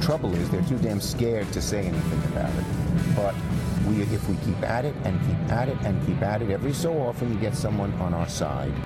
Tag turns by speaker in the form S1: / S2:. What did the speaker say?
S1: trouble is they're too damn scared to say anything about it. But if we keep at it and keep at it and keep at it, every so often you get someone on our side